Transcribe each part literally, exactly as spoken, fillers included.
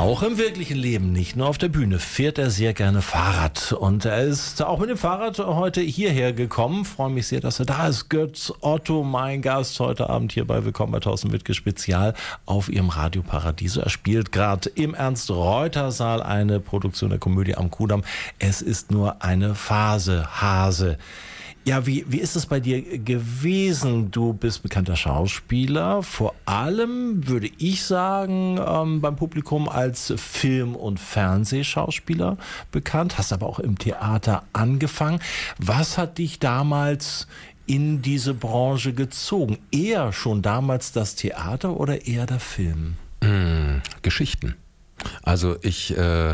Auch im wirklichen Leben, nicht nur auf der Bühne, fährt er sehr gerne Fahrrad. Und er ist auch mit dem Fahrrad heute hierher gekommen. Freue mich sehr, dass er da ist. Götz Otto, mein Gast heute Abend hier bei Willkommen bei Thorsten Wittke Spezial auf Ihrem Radio Paradiso. Er spielt gerade im Ernst-Reuter-Saal eine Produktion der Komödie am Kudamm. Es ist nur eine Phase, Hase. Ja, wie, wie ist es bei dir gewesen? Du bist bekannter Schauspieler, vor allem, würde ich sagen, ähm, beim Publikum als Film- und Fernsehschauspieler bekannt, hast aber auch im Theater angefangen. Was hat dich damals in diese Branche gezogen? Eher schon damals das Theater oder eher der Film? Mmh, Geschichten. Also ich... Äh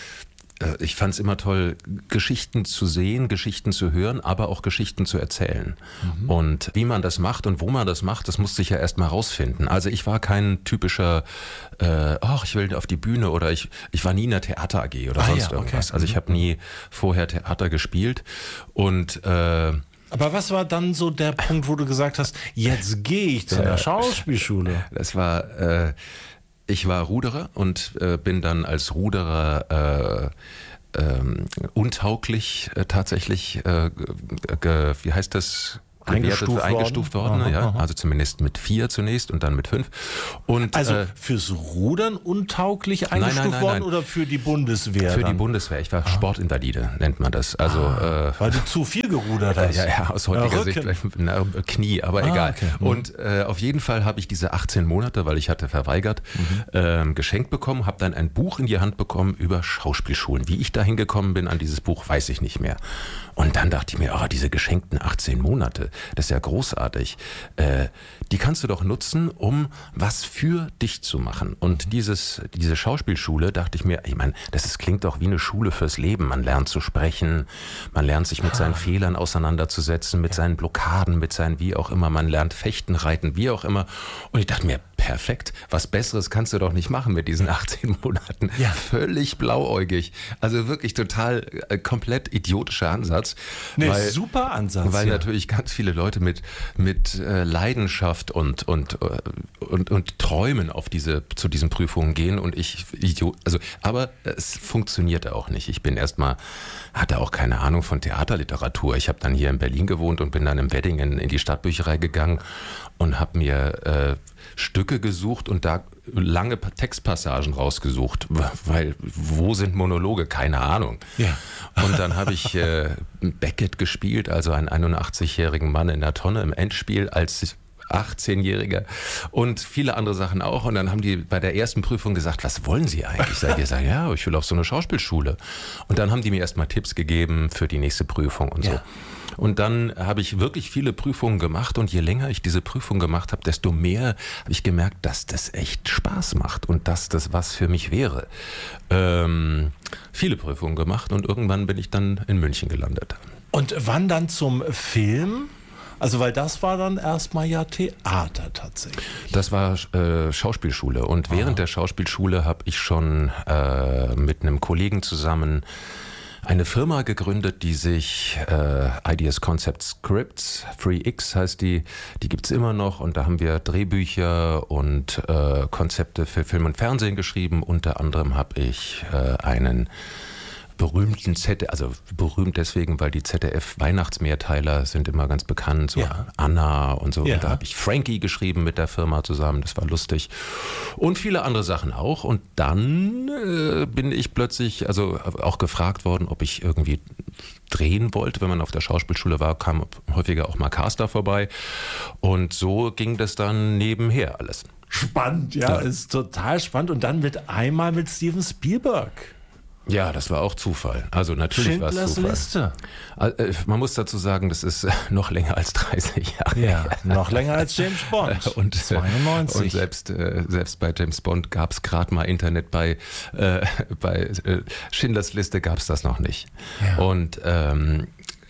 Ich fand es immer toll, Geschichten zu sehen, Geschichten zu hören, aber auch Geschichten zu erzählen. Mhm. Und wie man das macht und wo man das macht, das musste ich ja erst mal rausfinden. Also ich war kein typischer, äh, ach, ich will auf die Bühne oder ich, ich war nie in der Theater A G oder ah, sonst ja, irgendwas. Okay. Also ich habe nie vorher Theater gespielt und äh, aber was war dann so der Punkt, wo du gesagt hast, jetzt gehe ich zu einer Schauspielschule? Das war... Äh, Ich war Ruderer und äh, bin dann als Ruderer äh, ähm, untauglich äh, tatsächlich, äh, ge, wie heißt das? Eingestuft worden, eingestuft worden aha, ja. Aha. Also zumindest mit vier zunächst und dann mit fünf. Und, also äh, fürs Rudern untauglich eingestuft nein, nein, nein, worden nein. oder für die Bundeswehr? Für dann? die Bundeswehr. Ich war ah. Sportinvalide, nennt man das. Also, ah, äh, weil du zu viel gerudert hast. Ja, ja, aus heutiger Sicht. Na, Knie, aber ah, egal. Okay. Mhm. Und äh, auf jeden Fall habe ich diese achtzehn Monate, weil ich hatte verweigert, mhm. ähm, geschenkt bekommen, habe dann ein Buch in die Hand bekommen über Schauspielschulen. Wie ich da hingekommen bin an dieses Buch, weiß ich nicht mehr. Und dann dachte ich mir, oh, diese geschenkten achtzehn Monate, das ist ja großartig. Äh, die kannst du doch nutzen, um was für dich zu machen. Und dieses, diese Schauspielschule, dachte ich mir, ich meine, das ist, klingt doch wie eine Schule fürs Leben. Man lernt zu sprechen, man lernt sich mit seinen Fehlern auseinanderzusetzen, mit seinen Blockaden, mit seinen wie auch immer. Man lernt fechten, reiten, wie auch immer. Und ich dachte mir, perfekt, was Besseres kannst du doch nicht machen mit diesen achtzehn Monaten. Ja. Völlig blauäugig. Also wirklich total äh, komplett idiotischer Ansatz. Nee, weil, super Ansatz. Weil ja. natürlich ganz viele Leute mit, mit äh, Leidenschaft und, und, äh, und, und Träumen auf diese, zu diesen Prüfungen gehen und ich, Idiot, also, aber es funktionierte auch nicht. Ich bin erstmal, hatte auch keine Ahnung von Theaterliteratur. Ich habe dann hier in Berlin gewohnt und bin dann im Wedding in, in die Stadtbücherei gegangen und habe mir äh, Stücke gesucht und da lange Textpassagen rausgesucht, weil wo sind Monologe? Keine Ahnung. Ja. Und dann habe ich äh, Beckett gespielt, also einen einundachtzigjährigen Mann in der Tonne im Endspiel als achtzehnjähriger und viele andere Sachen auch. Und dann haben die bei der ersten Prüfung gesagt, was wollen Sie eigentlich? Seid ihr sagen, ja, ich will auf so eine Schauspielschule. Und dann haben die mir erstmal Tipps gegeben für die nächste Prüfung und so. Ja. Und dann habe ich wirklich viele Prüfungen gemacht und je länger ich diese Prüfung gemacht habe, desto mehr habe ich gemerkt, dass das echt Spaß macht und dass das was für mich wäre. Ähm, viele Prüfungen gemacht und irgendwann bin ich dann in München gelandet. Und wann dann zum Film? Also weil das war dann erstmal ja Theater tatsächlich. Das war äh, Schauspielschule und während ah. der Schauspielschule habe ich schon äh, mit einem Kollegen zusammen eine Firma gegründet, die sich äh, Ideas Concept Scripts, Free X heißt die, die gibt's immer noch und da haben wir Drehbücher und äh, Konzepte für Film und Fernsehen geschrieben. Unter anderem habe ich äh, einen berühmten Z D F, also berühmt deswegen, weil die Z D F-Weihnachtsmehrteiler sind immer ganz bekannt, so ja. Anna und so. Ja. Und da habe ich Frankie geschrieben mit der Firma zusammen, das war lustig. Und viele andere Sachen auch. Und dann äh, bin ich plötzlich, also auch gefragt worden, ob ich irgendwie drehen wollte. Wenn man auf der Schauspielschule war, kam häufiger auch mal Caster vorbei. Und so ging das dann nebenher alles. Spannend, ja, ja. Ist total spannend. Und dann mit einmal mit Steven Spielberg. Ja, das war auch Zufall. Also natürlich war es Zufall. Liste. Man muss dazu sagen, das ist noch länger als dreißig Jahre. Ja, noch länger als James Bond. Und, zweiundneunzig. Und selbst, selbst bei James Bond gab es gerade mal Internet. Bei, äh, bei Schindlers Liste gab es das noch nicht. Ja. Und ähm,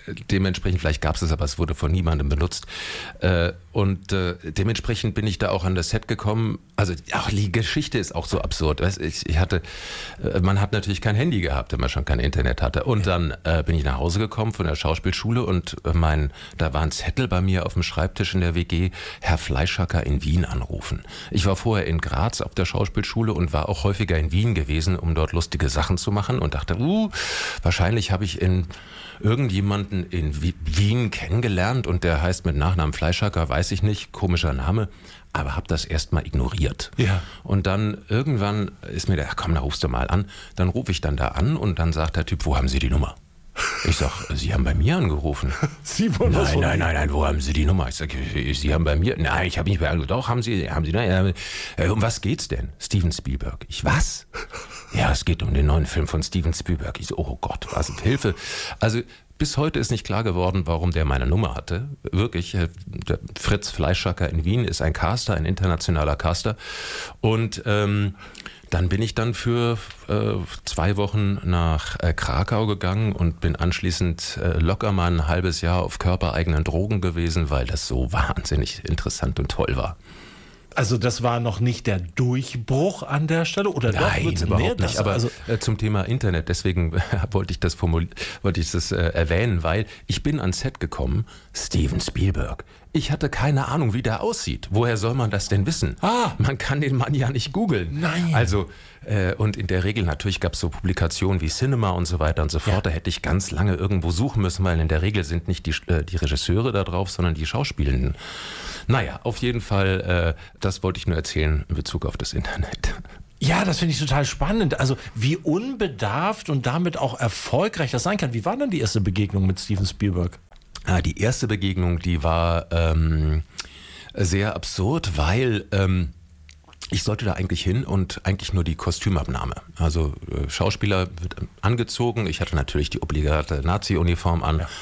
dementsprechend, vielleicht gab es es, aber es wurde von niemandem benutzt. Äh, und äh, dementsprechend bin ich da auch an das Set gekommen. Also auch die Geschichte ist auch so absurd. Weißt, ich, ich hatte, äh, man hat natürlich kein Handy gehabt, wenn man schon kein Internet hatte. Und dann äh, bin ich nach Hause gekommen von der Schauspielschule und äh, mein, da war ein Zettel bei mir auf dem Schreibtisch in der W G, Herr Fleischacker in Wien anrufen. Ich war vorher in Graz auf der Schauspielschule und war auch häufiger in Wien gewesen, um dort lustige Sachen zu machen und dachte, uh, wahrscheinlich habe ich in irgendjemanden in Wien kennengelernt und der heißt mit Nachnamen Fleischacker, weiß ich nicht, komischer Name, aber habe das erstmal ignoriert. Ja. Und dann irgendwann ist mir der, komm, da rufst du mal an. Dann rufe ich dann da an und dann sagt der Typ, wo haben Sie die Nummer? Ich sag, Sie haben bei mir angerufen. Sie wollen was Nein, von nein, mir? nein, nein, wo haben Sie die Nummer? Ich sage, Sie haben bei mir, nein, ich habe nicht bei angerufen. Doch, haben Sie, haben Sie, nein, äh, um was geht's denn? Steven Spielberg. Ich, was? Ja, es geht um den neuen Film von Steven Spielberg. Ich so, oh Gott, was ist Hilfe? Also, bis heute ist nicht klar geworden, warum der meine Nummer hatte. Wirklich, der Fritz Fleischacker in Wien ist ein Caster, ein internationaler Caster. Und ähm, dann bin ich dann für äh, zwei Wochen nach äh, Krakau gegangen und bin anschließend äh, locker mal ein halbes Jahr auf körpereigenen Drogen gewesen, weil das so wahnsinnig interessant und toll war. Also das war noch nicht der Durchbruch an der Stelle? Oder Nein, doch, überhaupt nee, nicht. das, Aber also äh, zum Thema Internet, deswegen wollte ich das, formul- wollte ich das äh, erwähnen, weil ich bin ans Set gekommen, Steven Spielberg. Ich hatte keine Ahnung, wie der aussieht. Woher soll man das denn wissen? Ah. Man kann den Mann ja nicht googeln. Nein. Also, äh, und in der Regel natürlich gab es so Publikationen wie Cinema und so weiter und so fort. Ja. Da hätte ich ganz lange irgendwo suchen müssen, weil in der Regel sind nicht die, äh, die Regisseure da drauf, sondern die Schauspielenden. Naja, auf jeden Fall, äh, das wollte ich nur erzählen in Bezug auf das Internet. ja, das finde ich total spannend. Also wie unbedarft und damit auch erfolgreich das sein kann. Wie war denn die erste Begegnung mit Steven Spielberg? Ah, die erste Begegnung, die war ähm, sehr absurd, weil ähm, ich sollte da eigentlich hin und eigentlich nur die Kostümabnahme. Also äh, Schauspieler wird angezogen. Ich hatte natürlich die obligate Nazi-Uniform an. Ja.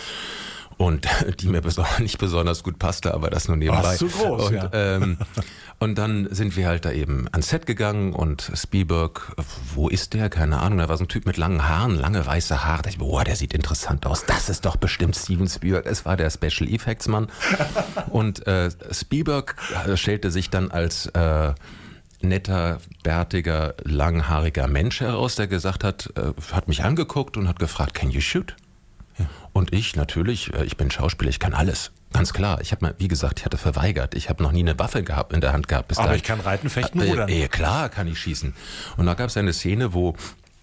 Und die mir besonders, nicht besonders gut passte, aber das nur nebenbei. Ach, zu groß, und, ja. ähm, und dann sind wir halt da eben ans Set gegangen und Spielberg, wo ist der? Keine Ahnung. Da war so ein Typ mit langen Haaren, lange weiße Haare. Da dachte ich, boah, der sieht interessant aus. Das ist doch bestimmt Steven Spielberg. Es war der Special Effects Mann. Und äh, Spielberg stellte sich dann als äh, netter, bärtiger, langhaariger Mensch heraus, der gesagt hat, äh, hat mich angeguckt und hat gefragt, can you shoot? Und ich natürlich, ich bin Schauspieler, ich kann alles. Ganz klar. Ich habe mal, wie gesagt, ich hatte verweigert. Ich habe noch nie eine Waffe gehabt in der Hand gehabt. Bis Aber dahin. ich kann reiten, fechten, äh, rudern. Äh, klar kann ich schießen. Und da gab es eine Szene, wo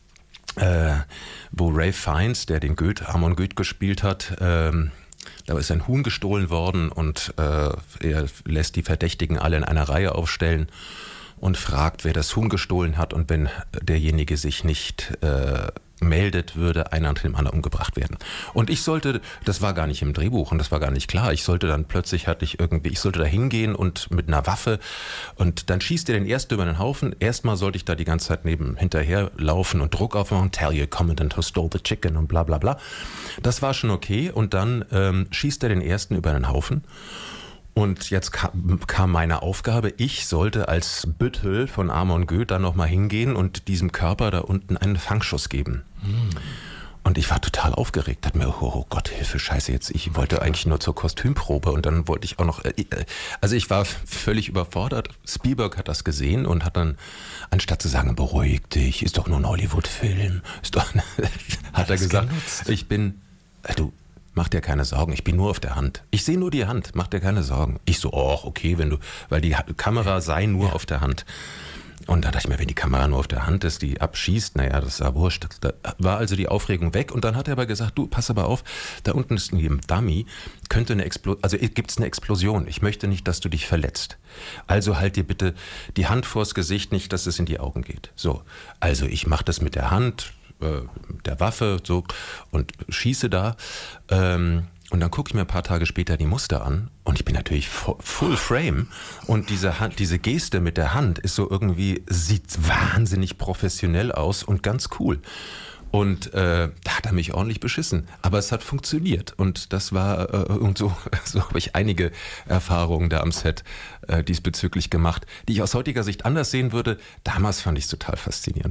äh, wo Ralph Fiennes, der den Goethe, Amon Goethe gespielt hat, ähm, da ist ein Huhn gestohlen worden und äh, er lässt die Verdächtigen alle in einer Reihe aufstellen und fragt, wer das Huhn gestohlen hat. Und wenn derjenige sich nicht äh, meldet, würde einer nach dem anderen umgebracht werden. Und ich sollte, das war gar nicht im Drehbuch und das war gar nicht klar, ich sollte dann plötzlich, hatte ich irgendwie, ich sollte da hingehen und mit einer Waffe und dann schießt er den ersten über den Haufen. Erstmal sollte ich da die ganze Zeit neben hinterher laufen und Druck aufmachen, tell your commandant who stole the chicken und bla bla bla. Das war schon okay und dann ähm, schießt er den ersten über den Haufen. Und jetzt kam, kam meine Aufgabe, ich sollte als Büttel von Amon Goethe dann nochmal hingehen und diesem Körper da unten einen Fangschuss geben. Hm. Und ich war total aufgeregt, dachte mir, oh, oh Gott, Hilfe, scheiße, jetzt, ich wollte eigentlich nur zur Kostümprobe und dann wollte ich auch noch, äh, also ich war völlig überfordert. Spielberg hat das gesehen und hat dann, anstatt zu sagen, beruhig dich, ist doch nur ein Hollywood-Film, ist doch, hat er gesagt, genutzt. ich bin, äh, du, mach dir keine Sorgen, ich bin nur auf der Hand. Ich sehe nur die Hand, mach dir keine Sorgen. Ich so, oh, okay, wenn du, weil die Kamera sei nur ja. auf der Hand. Und da dachte ich mir, wenn die Kamera nur auf der Hand ist, die abschießt, naja, das ist ja wurscht. Da war also die Aufregung weg und dann hat er aber gesagt, du, pass aber auf, da unten ist in jedem Dummy, könnte eine Explosion, also gibt es eine Explosion. Ich möchte nicht, dass du dich verletzt. Also halt dir bitte die Hand vors Gesicht, nicht, dass es in die Augen geht. So, also ich mache das mit der Hand, der Waffe so und schieße da ähm, und dann gucke ich mir ein paar Tage später die Muster an und ich bin natürlich full frame und diese Hand, diese Geste mit der Hand ist so irgendwie, sieht wahnsinnig professionell aus und ganz cool. Und äh, da hat er mich ordentlich beschissen. Aber es hat funktioniert. Und das war, äh, und so, so habe ich einige Erfahrungen da am Set äh, diesbezüglich gemacht, die ich aus heutiger Sicht anders sehen würde. Damals fand ich es total faszinierend.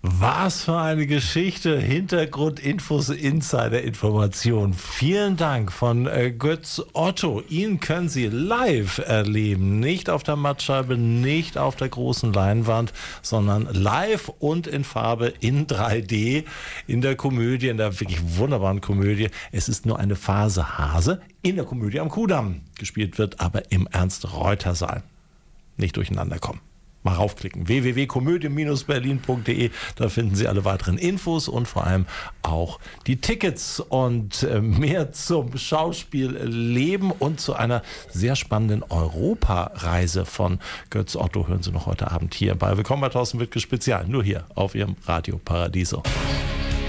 Was für eine Geschichte, Hintergrundinfos, Insider-Informationen. Vielen Dank von äh, Götz Otto. Ihn können Sie live erleben. Nicht auf der Mattscheibe, nicht auf der großen Leinwand, sondern live und in Farbe in drei D in der Komödie, in der wirklich wunderbaren Komödie. Es ist nur eine Phase Hase in der Komödie am Kudamm. Gespielt wird aber im Ernst-Reuter-Saal. Nicht durcheinander kommen. Mal raufklicken. w w w punkt komödie Bindestrich berlin punkt d e. Da finden Sie alle weiteren Infos und vor allem auch die Tickets und mehr zum Schauspielleben und zu einer sehr spannenden Europareise von Götz Otto hören Sie noch heute Abend hier bei Willkommen bei Thorsten Wittke Spezial. Nur hier auf Ihrem Radio Paradiso.